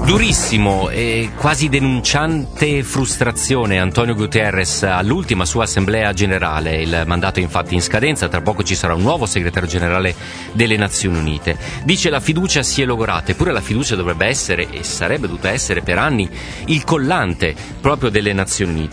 Durissimo e quasi denunciante frustrazione Antonio Guterres all'ultima sua assemblea generale. Il mandato è infatti in scadenza, tra poco ci sarà un nuovo segretario generale delle Nazioni Unite. Dice la fiducia si è logorata, eppure la fiducia dovrebbe essere e sarebbe dovuta essere per anni il collante proprio delle Nazioni Unite.